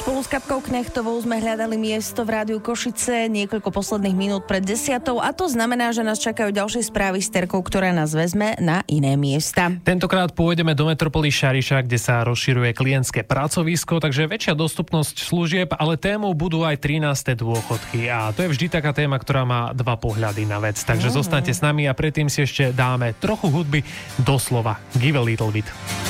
Spolu s Katkou Knechtovou sme hľadali miesto v Rádiu Košice niekoľko posledných minút pred 10:00 a to znamená, že nás čakajú ďalšie správy s Terkou, ktorá nás vezme na iné miesta. Tentokrát pôjdeme do metropoly Šariša, kde sa rozširuje klientské pracovisko, takže väčšia dostupnosť služieb, ale témou budú aj 13. dôchodky a to je vždy taká téma, ktorá má dva pohľady na vec. Takže zostaňte s nami a predtým si ešte dáme trochu hudby doslova. Give a little bit.